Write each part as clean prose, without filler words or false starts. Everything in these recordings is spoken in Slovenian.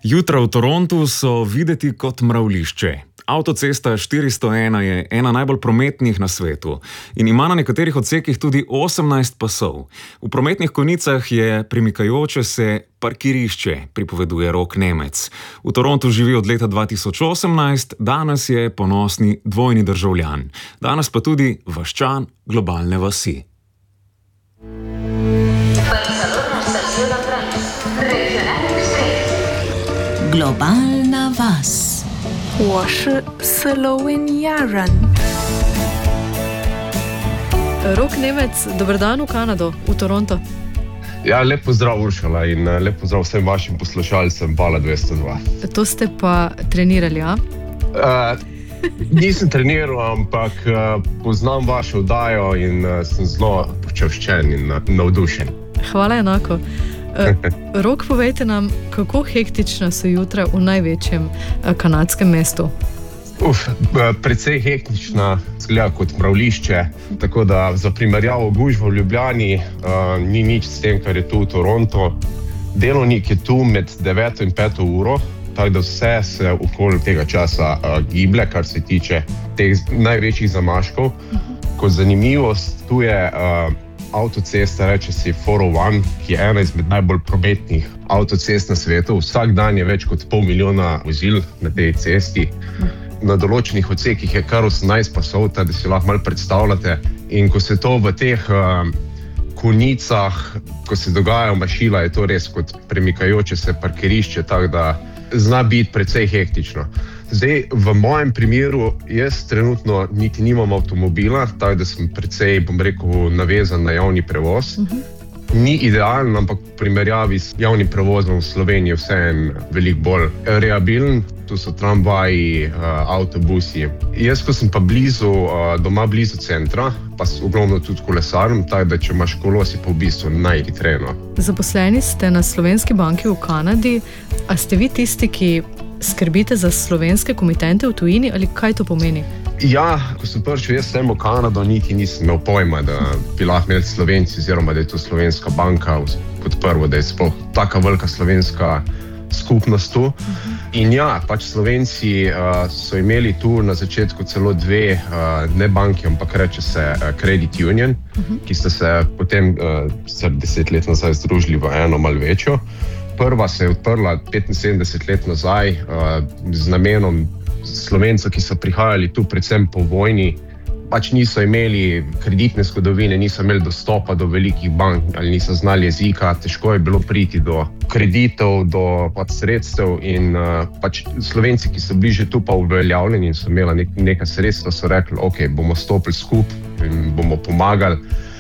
Jutra v Torontu so videti kot mravljišče. Avtocesta 401 je ena najbolj prometnih na svetu in ima na nekaterih odsekih tudi 18 pasov. V prometnih konicah je premikajoče se parkirišče, pripoveduje Rok Nemec. V Torontu živi od leta 2018, danes je ponosni dvojni državljan. Danes pa tudi vaščan globalne vasi. Globalna vas. 我是斯洛文尼亚人。 Rok Nemec, dober dan v Kanado, v Toronto. Ja, lep pozdrav Uršala in lep pozdrav vsem vašim poslušalcem Vala 202. To ste pa trenirali, a? Nisem treniral, ampak poznam vašo oddajo in sem zelo počaščen in navdušen. Hvala enako. Rok, povejte nam, kako hektična so jutra v največjem kanadskem mestu? Precej hektična, zgleda kot mravljišče, tako da za primerjavo gužva v Ljubljani ni nič s tem, kar je tu v Toronto. Delovnik je tu med 9 in 5 uro, tako da vse se okoli tega časa giblje, kar se tiče teh največjih zamaškov. Kot zanimivost, tu je avtocesta, reče si 401, ki je ena izmed najbolj prometnih avtocest na svetu. Vsak dan je več kot 500,000 vozil na tej cesti. Na določenih odsekih je kar 18 pasov, da si lahko malo predstavljate. In ko se to v teh konicah, ko se dogajajo mašila, je to res kot premikajoče se parkirišče, tako da zna biti precej hektično. Zdaj, v mojem primeru, jaz trenutno niti nimam avtomobila, tako da sem precej, bom rekel, navezan na javni prevoz. Ni idealen, ampak v primerjavi s javnim prevozom v Sloveniji je vseeno veliko bolj reabilen. Tu so tramvaji, avtobusi. Jaz, ko sem pa doma blizu centra, pa ogromno tudi kolesarim, tako da če imaš kolo, si pa v bistvu najhitreje. Zaposleni ste na Slovenski banki v Kanadi. A ste vi tisti, ki skrbite za slovenske komitente v tujini, ali kaj to pomeni? Ja, ko sem prišel jaz sem v Kanado, niti nisem imel pojma, da bi lahko imeli Slovenci, oziroma da je to slovenska banka, kot prvo, da je sploh taka velika slovenska skupnost tu. In ja, pač Slovenci so imeli tu na začetku celo dve, ne banki, ampak reče se Credit Union, ki sta se potem 10 let nazaj združili v eno malo večjo. Prva se je odprla 75 let nazaj z namenom Slovencev, ki so prihajali tu predvsem po vojni, pač niso imeli kreditne zgodovine, niso imeli dostopa do velikih bank ali niso znali jezika, težko je bilo priti do kreditov, do pač sredstev in pač Slovenci, ki so bili že tu pa uveljavljeni in so imeli neka sredstva, so rekli, ok, bomo stopili skupaj in bomo pomagali.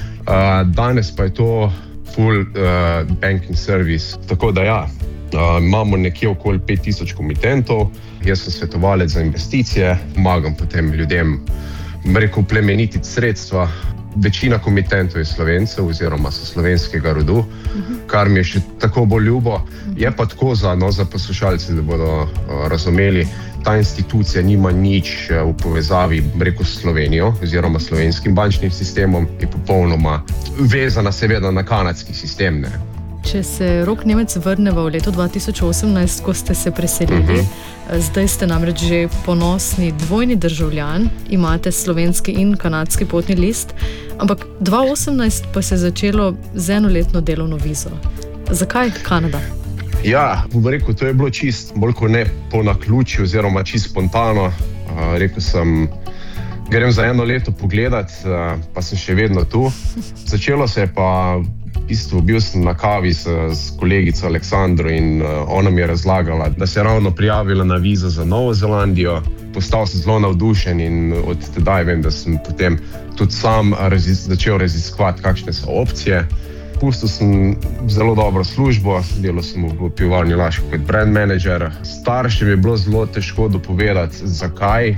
Danes pa je to full banking service, tako da ja, imamo nekje okoli 5000 komitentov, jaz sem svetovalec za investicije, pomagam potem ljudem, rekel, plemenititi sredstva. Večina komitentov je Slovencev oziroma so slovenskega rodu, kar mi je še tako bolj ljubo. Je pa tako za poslušalce, da bodo razumeli, ta institucija nima nič v povezavi, rekel, s Slovenijo oziroma slovenskim bančnim sistemom, je popolnoma vezana seveda na kanadski sistem. Ne? Če se Rok Nemec vrne v leto 2018, ko ste se preselili, zdaj ste namreč že ponosni dvojni državljan, imate slovenski in kanadski potni list, ampak 2018 pa se je začelo z enoletno delovno vizo. Zakaj Kanada? Ja, bom rekel, to je bilo čist bolj kot ne po naključju oziroma čist spontano. Rekel sem, grem za eno leto pogledat, pa sem še vedno tu. Začelo se je pa v bistvu, bil sem na kavi s kolegico Aleksandro in ona mi je razlagala, da se je ravno prijavila na vizo za Novo Zelandijo. Postal sem zelo navdušen in od tedaj vem, da sem potem tudi sam začel raziskovati, kakšne so opcije. Pustil sem zelo dobro službo, delal sem v pivovarni Laško kot brand manager. Staršem je bilo zelo težko dopovedati, zakaj.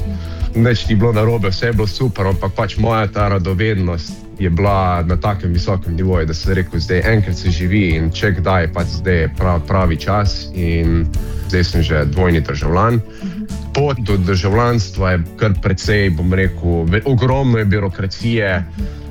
Nič ni bilo narobe, vse je bilo super, ampak pač moja ta radovednost je bila na takem visokem nivoju, da sem rekel, zdaj enkrat se živi in če kdaj, pač zdaj je pravi čas in zdaj sem že dvojni državljan. Pot do državljanstva je kar precej, bom rekel, ogromno je birokracije,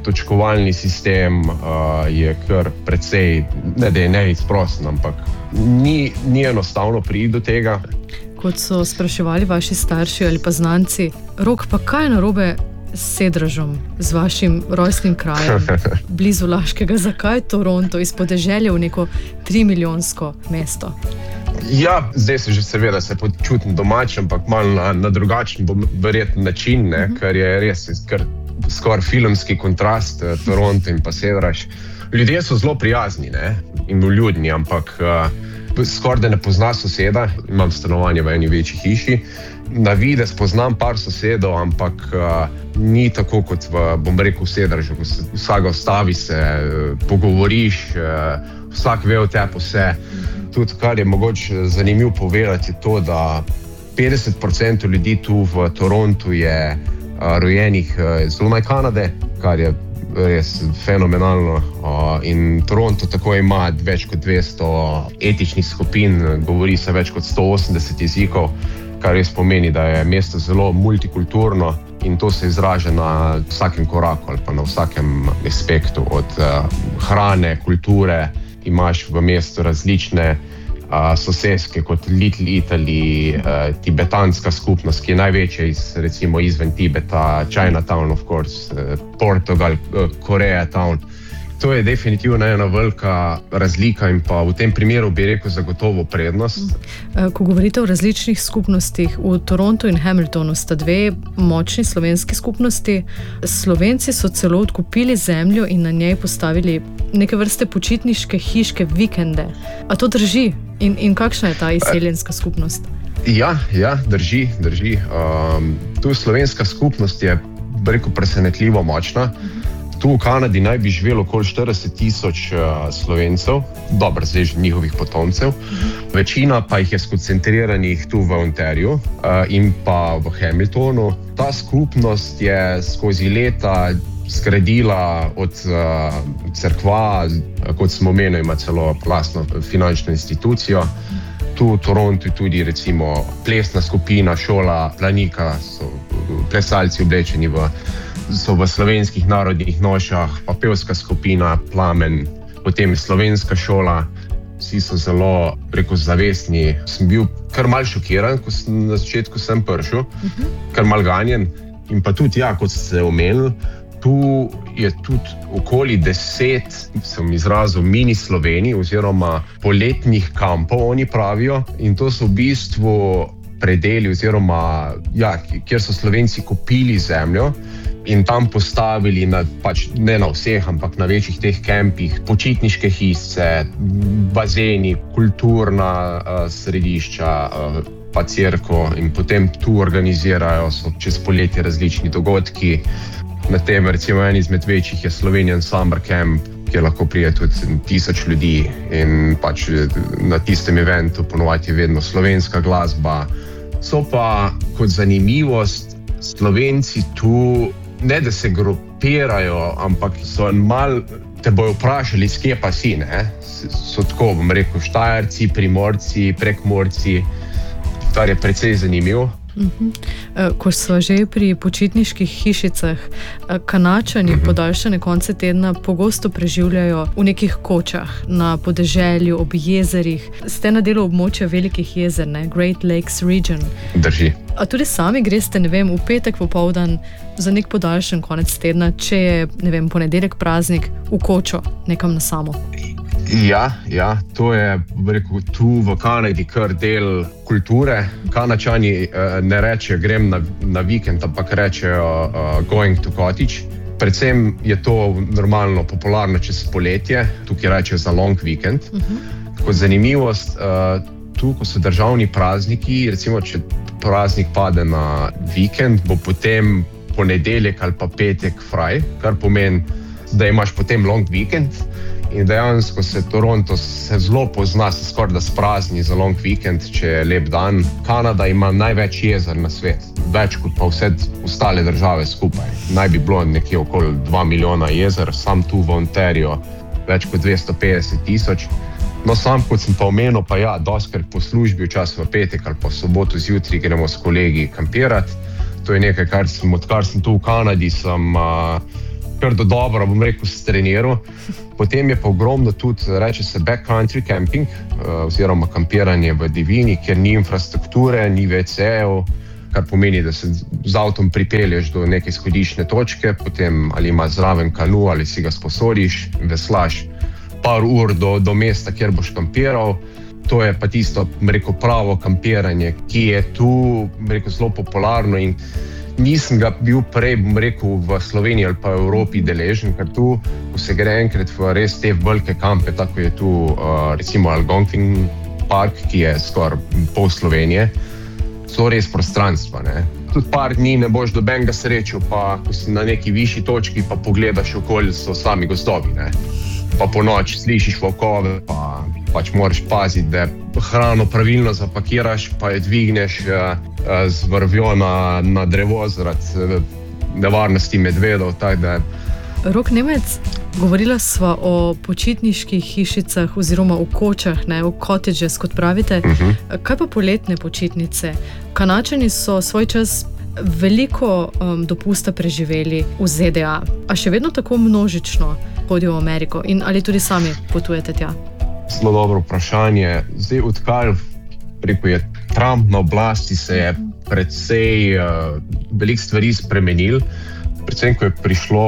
točkovalni sistem je kar precej, ne da je neizprosten, ampak ni enostavno priti do tega. Kot so spraševali vaši starši ali pa znanci, Rok, pa kaj je narobe s sedežem, z vašim rojstnim krajem, blizu Laškega, zakaj Toronto iz podeželja v neko 3-milijonsko mesto? Ja, zdaj seveda se počutim domač, ampak malo na drugačen verjetno način, kar je res skoraj filmski kontrast, Toronto in pa Sedraž. Ljudje so zelo prijazni in vljudni, ampak skoraj da ne pozna soseda. Imam stanovanje v eni večji hiši. Na videz poznam par sosedov, ampak ni tako kot v Sedražu, ko vsega ostavi se, pogovoriš, vsak ve o tebi vse. Tudi, kar je mogoče zanimivo povedati, je to, da 50% ljudi tu v Torontu je rojenih zunaj Kanade, kar je res fenomenalno. In Toronto tako ima več kot 200 etičnih skupin, govori se več kot 180 jezikov, kar res pomeni, da je mesto zelo multikulturno in to se izraža na vsakem koraku ali pa na vsakem aspektu, od hrane, kulture. Imaš v mestu različne soseske, kot Little Italy, tibetanska skupnost, ki je največja recimo izven Tibeta, Chinatown, of course, Portugal, Koreatown. To je definitivno ena velika razlika in pa v tem primeru bi rekel zagotovo prednost. Ko govorite o različnih skupnostih, v Torontu in Hamiltonu sta dve močni slovenski skupnosti. Slovenci so celo odkupili zemljo in na njej postavili neke vrste počitniške hiške, vikende. A to drži? In kakšna je ta izseljenska skupnost? Ja, drži. Tu slovenska skupnost je, rekel, presenetljivo močna. Tu v Kanadi naj bi živelo okoli 40,000 Slovencev, dobro, zdaj že njihovih potomcev. Večina pa jih je skoncentriranih tu v Ontariju in pa v Hamiltonu. Ta skupnost je skozi leta zgradila od cerkva, kot smo omenili, ima celo lastno finančno institucijo. Tu v Torontu tudi recimo plesna skupina, šola Planika, so plesalci oblečeni so v slovenskih narodnih nošah, pa pevska skupina Plamen, potem slovenska šola. Vsi so zelo, rekel, zavestni. Sem bil kar mal šokiran, ko na začetku sem prišel, kar mal ganjen. In pa tudi, kot ste omenili, tu je tudi okoli 10, sem izrazil, mini Slovenij oziroma poletnih kampov, oni pravijo. In to so v bistvu predeli oziroma, kjer so Slovenci kupili zemljo in tam postavili, ne na vseh, ampak na večjih teh kampih, počitniške hišice, bazeni, kulturna središča, pa cerkev, in potem tu organizirajo čez poletje različni dogodki. Na tem, recimo, en izmed večjih je Slovenian Summer Camp, kjer lahko pride tudi 1000 ljudi in na tistem eventu ponovadi je vedno slovenska glasba. So pa kot zanimivost Slovenci tu, ne da se grupirajo, ampak so malo, te bojo vprašali, skje pa si, So tako, bom rekel, Štajerci, Primorci, Prekmorci, kar je precej zanimivo. Ko so že pri počitniških hišicah, Kanačani podaljšane konce tedna pogosto preživljajo v nekih kočah, na podeželju, ob jezerih. Ste na delu območja velikih jezer, Great Lakes Region. Drži. A tudi sami greste, v petek popoldan za nek podaljšan konec tedna, če je, ponedeljek praznik, v kočo, nekam na samo? Ja, to je, rekel, tu v Kanadi kar del kulture. Kanačani ne rečejo grem na vikend, ampak rečejo going to cottage. Predvsem je to normalno popularno čez poletje, tukaj rečejo za long weekend. Kot zanimivost, tu, ko so državni prazniki, recimo, če praznik pade na vikend, bo potem ponedeljek ali pa petek fraj, kar pomeni, da imaš potem long weekend. In dejansko se Toronto zelo pozna, se skoraj da sprazni za long weekend, če je lep dan. Kanada ima največ jezer na svet, več kot pa vse ostale države skupaj. Naj bi bilo nekje okoli 2 milijona jezer, sam tu v Ontariju več kot 250,000. No, sam kot sem pa omenil, pa doskrat po službi, včasih v petek ali pa v soboto zjutraj gremo s kolegi kampirati. To je nekaj, odkar sem tu v Kanadi, sem kar dobro, bom rekel, streniral. Potem je pa ogromno tudi, reče se backcountry camping, oziroma kampiranje v divjini, kjer ni infrastrukture, ni WC-jev, kar pomeni, da se z avtom pripelješ do neke izhodiščne točke, potem ali imaš zraven kanu, ali si ga sposodiš, veslaš par ur do mesta, kjer boš kampiral. To je pa tisto, rekel, pravo kampiranje, ki je tu, rekel, zelo popularno in nisem ga bil prej, rekel, v Sloveniji ali pa v Evropi deležen, ker tu, ko se gre enkrat v res te velike kampe, tako je tu recimo Algonquin park, ki je skoraj pol Slovenije, so res prostranstva, ne. Tudi par dni ne boš dobenega srečal, pa ko si na neki višji točki, pa pogledaš okolje, so sami gozdovi, ne. Pa po noči slišiš volkove, pa pač moraš paziti, da hrano pravilno zapakiraš, pa jo dvigneš z vrvjo na drevo zaradi nevarnosti medvedov. Rok Nemec, govorila sva o počitniških hišicah oziroma v kočah, v cottages, kot pravite. Kaj pa poletne počitnice? Kanačani so svoj čas veliko dopusta preživeli v ZDA, a še vedno tako množično hodijo v Ameriko in ali tudi sami potujete tja? Zelo dobro vprašanje. Zdaj, odkar je Trump na oblasti, se je precej veliko stvari spremenil. Predvsem, ko je prišlo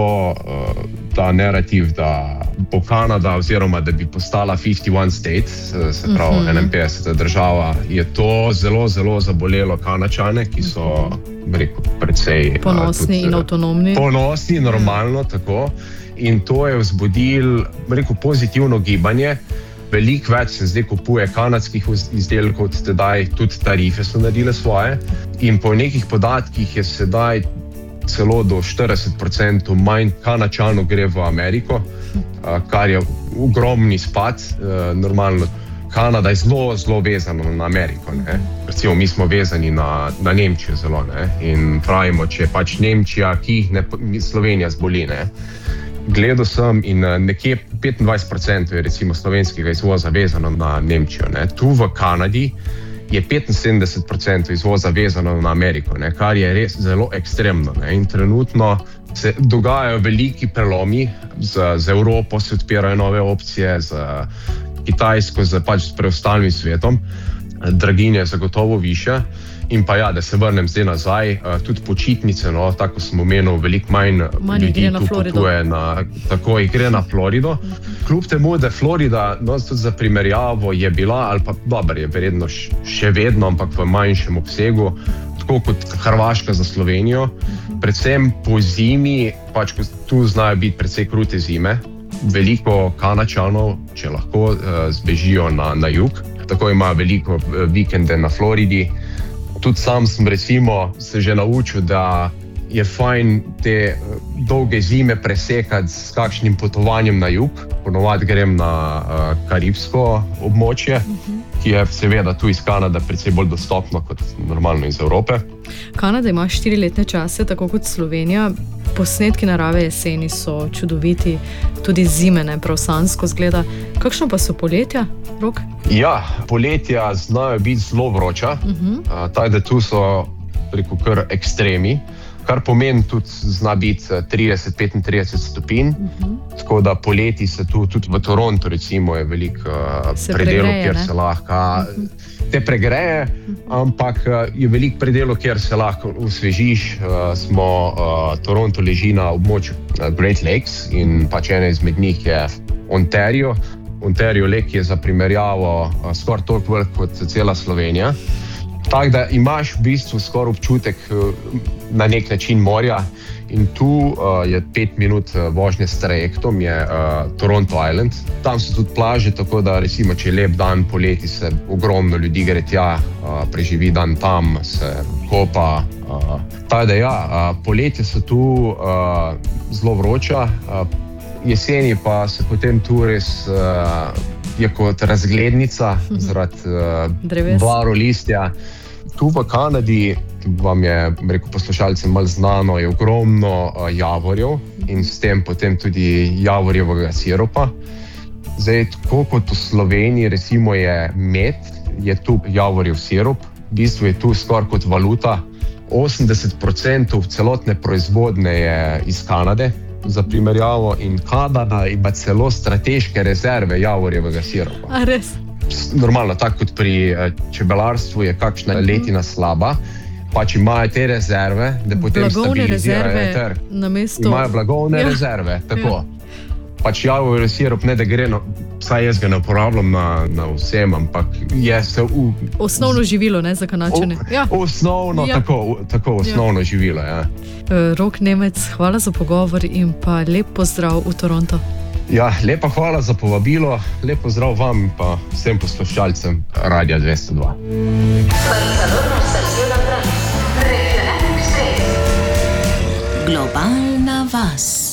ta narativ, da bo Kanada oziroma da bi postala 51 state, se pravi 51 država, je to zelo, zelo zabolelo Kanačane, ki so, rekel, precej ponosni in avtonomni. Ponosni, normalno, tako. In to je vzbudil, rekel, pozitivno gibanje. Veliko več se zdaj kupuje kanadskih izdelkov, tedaj tudi tarife so naredile svoje. In po nekih podatkih je sedaj celo do 40% manj Kanačanov gre v Ameriko, kar je ogromni spad. Normalno, Kanada je zelo, zelo vezana na Ameriko, ne. Recimo, mi smo vezani na Nemčijo zelo, ne. In pravimo, če je pač Nemčija, ki jih Slovenija zboli, ne. Gledal sem in nekje 25% je recimo slovenskega izvoza vezano na Nemčijo, ne. Tu v Kanadi je 75% izvoza vezano na Ameriko, ne, kar je res zelo ekstremno, ne. In trenutno se dogajajo veliki prelomi, z Evropo se odpirajo nove opcije, z Kitajsko, pač s preostalim svetom, draginja je zagotovo višja. In pa ja, da se vrnem zdaj nazaj, tudi počitnice, no, tako sem omenil, veliko manj ljudi tu potuje tako gre na Florido. Kljub temu, da Florida, no, tudi za primerjavo je bila, ali pa dobro, je verjetno še vedno, ampak v manjšem obsegu, tako kot Hrvaška za Slovenijo. Predvsem po zimi, pač ko tu znajo biti precej krute zime, veliko Kanačanov, če lahko, zbežijo na jug, tako imajo veliko vikende na Floridi. Tudi sam sem recimo se že naučil, da je fajn te dolge zime presekati s kakšnim potovanjem na jug. Ponovadi grem na karibsko območje, ki je seveda tu iz Kanade precej bolj dostopno kot normalno iz Evrope. Kanada ima 4-letne čase, tako kot Slovenija. Posnetki narave jeseni so čudoviti, tudi zime, prav sanjsko zgleda. Kakšno pa so poletja, Rok? Ja, poletja znajo biti zelo vroča, tako da tu so, rekel, kar ekstremi, kar pomeni tudi zna biti 30-35 stopinj. Tako da poleti se tu, tudi v Torontu recimo, je veliko predelov, kjer se lahko te pregreje, ampak je veliko predelov, kjer se lahko osvežiš. Toronto leži na območju Great Lakes in pač ena izmed njih je Ontario. Ontario Lake je za primerjavo skoraj toliko velik kot cela Slovenija. Tako da imaš v bistvu skoraj občutek na nek način morja in tu je 5 minut vožnje s trajektom, je Toronto Island. Tam so tudi plaže, tako da recimo, če je lep dan poleti, se ogromno ljudi gre tja, preživi dan tam, se kopa. Tako da ja, poletje so tu zelo vroča, jeseni pa se potem tu res je kot razglednica zaradi barv listja. Tu v Kanadi, vam je, rekel, poslušalcem malo znano, je ogromno javorjev in s tem potem tudi javorjevega sirupa. Zdaj, tako kot v Sloveniji recimo je med, je tu javorjev sirup, v bistvu je tu skoraj kot valuta. 80% celotne proizvodne je iz Kanade za primerjavo, in Kanada ima celo strateške rezerve javorjevega siropa. A res? Normalno, tako kot pri čebelarstvu je kakšna letina slaba, pač imajo te rezerve, da potem stabilizirajo trg. Imajo blagovne rezerve, tako. Pač javorjev sirup ne da gre, vsaj jaz ga ne uporabljam na vsem, ampak je se osnovno živilo, ne, za Kanadčane. Osnovno, tako osnovno živilo, ja. Rok Nemec, hvala za pogovor in pa lep pozdrav v Toronto. Ja, lepa hvala za povabilo, lep pozdrav vam in pa vsem poslušalcem Radia 202. Globalna vas.